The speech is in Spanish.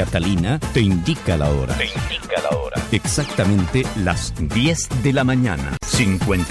Catalina te indica la hora. Exactamente las 10 de la mañana. 50